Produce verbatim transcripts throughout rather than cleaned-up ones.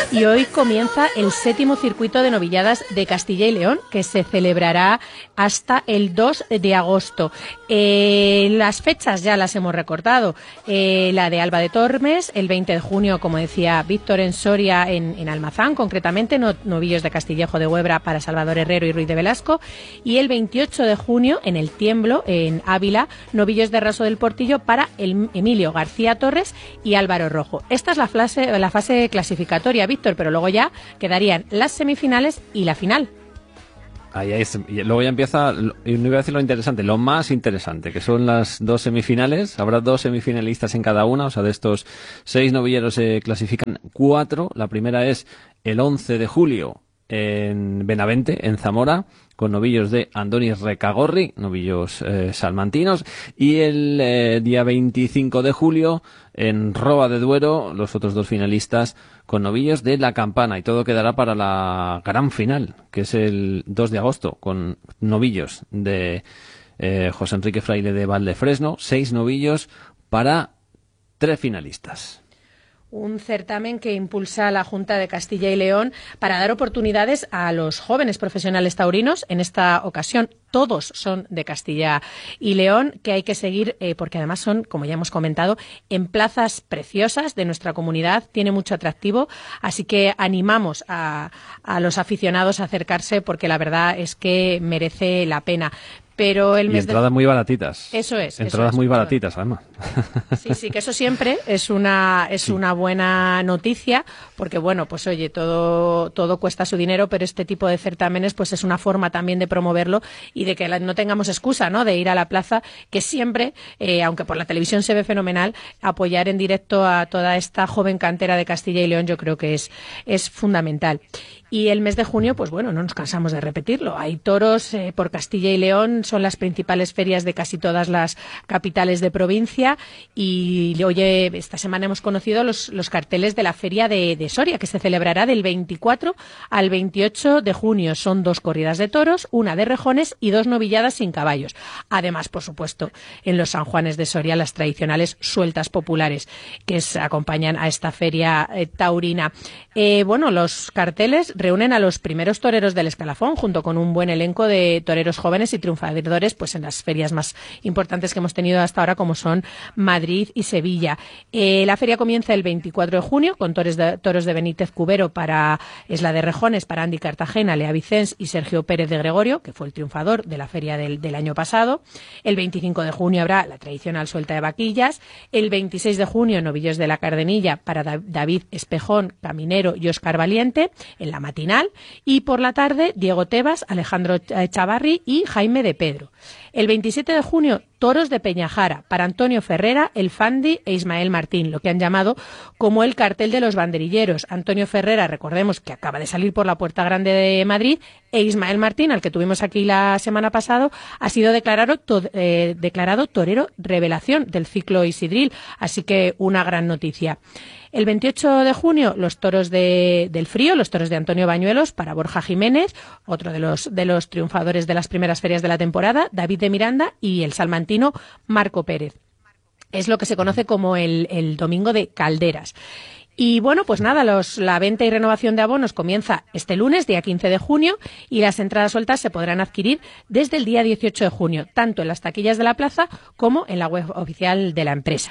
y hoy comienza el séptimo circuito de novilladas de Castilla y León, que se celebrará hasta el dos de agosto. Eh, las fechas ya las hemos recordado. Eh, la de Alba de Tormes, el veinte de junio, como decía Víctor, en Soria, en, en Almazán, concretamente, no, novillos de Castillejo de Huebra para Salvador Herrero y Ruiz de Velasco, y el veintiocho de junio, en El Tiemblo, en Ávila, novillos de Raso del Portillo para el Emilio García Torres y Álvaro Rojo. Esta es la fase, la fase clasificatoria, Víctor, pero luego ya quedarían las semifinales y la final. Ahí es, y luego ya empieza, y no iba a decir lo interesante, lo más interesante, que son las dos semifinales. Habrá dos semifinalistas en cada una, o sea, de estos seis novilleros se clasifican cuatro. La primera es el once de julio en Benavente, en Zamora, con novillos de Andoni Recagorri, novillos eh, salmantinos, y el eh, día veinticinco de julio en Roa de Duero, los otros dos finalistas con novillos de La Campana, y todo quedará para la gran final, que es el dos de agosto, con novillos de eh, José Enrique Fraile de Valdefresno, seis novillos para tres finalistas. Un certamen que impulsa la Junta de Castilla y León para dar oportunidades a los jóvenes profesionales taurinos. En esta ocasión todos son de Castilla y León, que hay que seguir eh, porque además son, como ya hemos comentado, en plazas preciosas de nuestra comunidad. Tiene mucho atractivo, así que animamos a, a los aficionados a acercarse porque la verdad es que merece la pena. Pero el mes y entradas de... muy baratitas. Eso es. Entradas eso es, muy eso baratitas, es. además. Sí, sí, que eso siempre es una es sí. una buena noticia, porque bueno, pues oye, todo todo cuesta su dinero, pero este tipo de certámenes pues es una forma también de promoverlo y de que la, no tengamos excusa, ¿no?, de ir a la plaza, que siempre, eh, aunque por la televisión se ve fenomenal, apoyar en directo a toda esta joven cantera de Castilla y León, yo creo que es es fundamental. Y el mes de junio, pues bueno, no nos cansamos de repetirlo. Hay toros eh, por Castilla y León, son las principales ferias de casi todas las capitales de provincia. Y oye, esta semana hemos conocido los, los carteles de la feria de, de Soria, que se celebrará del veinticuatro al veintiocho de junio. Son dos corridas de toros, una de rejones y dos novilladas sin caballos. Además, por supuesto, en los San Juanes de Soria, las tradicionales sueltas populares que se acompañan a esta feria eh, taurina. Eh, bueno, los carteles reúnen a los primeros toreros del escalafón, junto con un buen elenco de toreros jóvenes y triunfadores pues en las ferias más importantes que hemos tenido hasta ahora, como son Madrid y Sevilla. Eh, la feria comienza el veinticuatro de junio con toros de, toros de Benítez Cubero para, es la de rejones para Andy Cartagena, Lea Vicens y Sergio Pérez de Gregorio, que fue el triunfador de la feria del, del año pasado. El veinticinco de junio habrá la tradicional suelta de vaquillas. El veintiséis de junio, novillos de la Cardenilla para da, David Espejón, Caminero y Óscar Valiente, en la matinal, y por la tarde Diego Tebas, Alejandro Chavarri y Jaime de Pedro. El veintisiete de junio, toros de Peñajara para Antonio Ferrera, El Fandi e Ismael Martín, lo que han llamado como el cartel de los banderilleros. Antonio Ferrera, recordemos que acaba de salir por la Puerta Grande de Madrid, e Ismael Martín, al que tuvimos aquí la semana pasada, ha sido declarado, to, eh, declarado torero revelación del ciclo Isidril, así que una gran noticia. El veintiocho de junio, los toros de, del Frío, los toros de Antonio Bañuelos para Borja Jiménez, otro de los, de los triunfadores de las primeras ferias de la temporada, David de Miranda y el salmantino Marco Pérez. Es lo que se conoce como el, el Domingo de Calderas. Y bueno, pues nada, los, la venta y renovación de abonos comienza este lunes, día quince de junio, y las entradas sueltas se podrán adquirir desde el día dieciocho de junio, tanto en las taquillas de la plaza como en la web oficial de la empresa.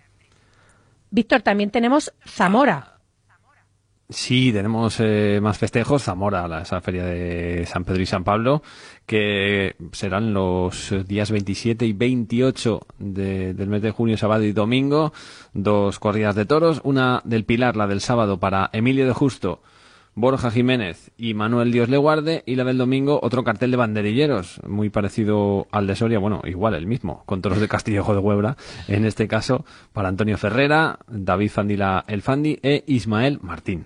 Víctor, también tenemos Zamora. Sí, tenemos eh, más festejos. Zamora, la, esa feria de San Pedro y San Pablo, que serán los días veintisiete y veintiocho de, del mes de junio, sábado y domingo. Dos corridas de toros, una del Pilar, la del sábado, para Emilio de Justo, Borja Jiménez y Manuel Dios le guarde, y la del domingo otro cartel de banderilleros muy parecido al de Soria, bueno, igual el mismo, con toros de Castillejo de Huebra, en este caso para Antonio Ferrera, David Fandila El Fandi e Ismael Martín.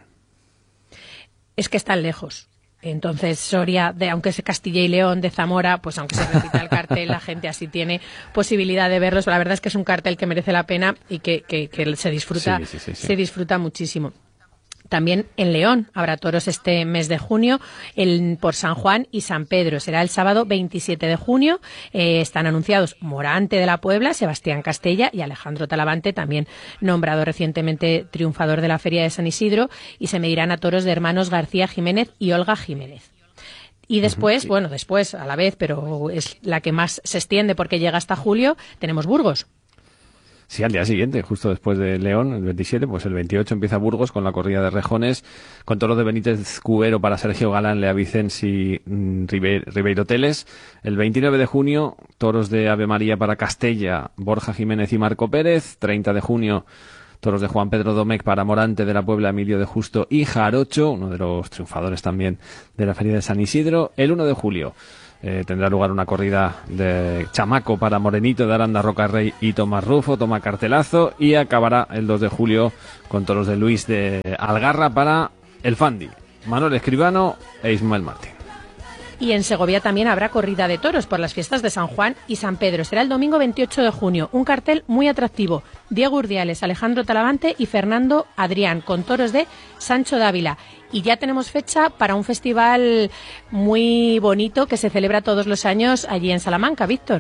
Es que están lejos. Entonces, Soria, de, aunque es Castilla y León, de Zamora, pues aunque se repita el cartel, la gente así tiene posibilidad de verlos. La verdad es que es un cartel que merece la pena y que, que, que se disfruta, sí, sí, sí, sí. se disfruta muchísimo. También en León habrá toros este mes de junio el, por San Juan y San Pedro. Será el sábado veintisiete de junio. Eh, están anunciados Morante de la Puebla, Sebastián Castella y Alejandro Talavante, también nombrado recientemente triunfador de la Feria de San Isidro, y se medirán a toros de hermanos García Jiménez y Olga Jiménez. Y después, sí. bueno, después a la vez, pero es la que más se extiende porque llega hasta julio, tenemos Burgos. Sí, al día siguiente, justo después de León, el veintisiete, pues el veintiocho empieza Burgos con la corrida de rejones, con toros de Benítez Cubero para Sergio Galán, Lea Vicens y mm, Ribeiro Teles. El veintinueve de junio, toros de Ave María para Castella, Borja Jiménez y Marco Pérez. treinta de junio, toros de Juan Pedro Domecq para Morante de la Puebla, Emilio de Justo y Jarocho, uno de los triunfadores también de la Feria de San Isidro. El uno de julio, Eh, tendrá lugar una corrida de Chamaco para Morenito de Aranda, Roca Rey y Tomás Rufo, toma cartelazo, y acabará el dos de julio con toros de Luis de Algarra para el Fandi, Manuel Escribano e Ismael Martín. Y en Segovia también habrá corrida de toros por las fiestas de San Juan y San Pedro. Será el domingo veintiocho de junio. Un cartel muy atractivo. Diego Urdiales, Alejandro Talavante y Fernando Adrián, con toros de Sancho Dávila. Y ya tenemos fecha para un festival muy bonito que se celebra todos los años allí en Salamanca, Víctor.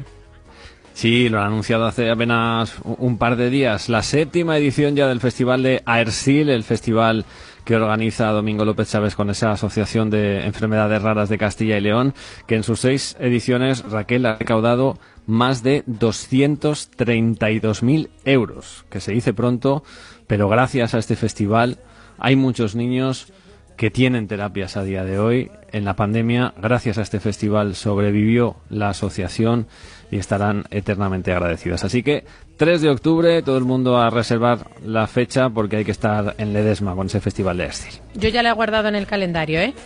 Sí, lo han anunciado hace apenas un par de días. La séptima edición ya del Festival de Aersil, el festival que organiza Domingo López Chávez con esa asociación de enfermedades raras de Castilla y León, que en sus seis ediciones, Raquel, ha recaudado más de doscientos treinta y dos mil euros, que se dice pronto, pero gracias a este festival hay muchos niños que tienen terapias a día de hoy. En la pandemia, gracias a este festival, sobrevivió la asociación y estarán eternamente agradecidos. Así que tres de octubre, todo el mundo a reservar la fecha porque hay que estar en Ledesma con ese festival de Aersil. Yo ya la he guardado en el calendario, ¿eh?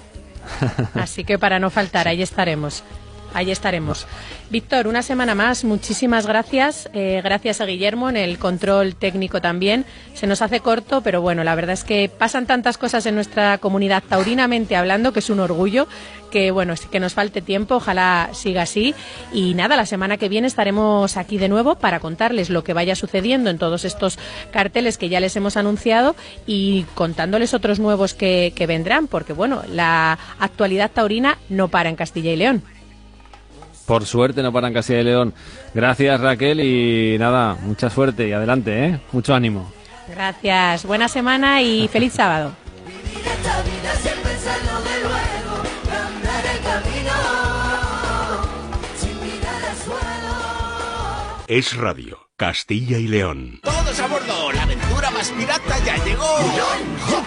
Así que para no faltar, ahí estaremos. Ahí estaremos. Víctor, una semana más, muchísimas gracias. Eh, gracias a Guillermo en el control técnico también. Se nos hace corto, pero bueno, la verdad es que pasan tantas cosas en nuestra comunidad taurinamente hablando, que es un orgullo, que bueno, que nos falte tiempo, ojalá siga así. Y nada, la semana que viene estaremos aquí de nuevo para contarles lo que vaya sucediendo en todos estos carteles que ya les hemos anunciado y contándoles otros nuevos que, que vendrán, porque bueno, la actualidad taurina no para en Castilla y León. Por suerte no paran Castilla y León. Gracias, Raquel, y nada, mucha suerte y adelante, ¿eh? Mucho ánimo. Gracias, buena semana y feliz sábado. Es Radio Castilla y León. Todos a bordo, la aventura más pirata ya llegó.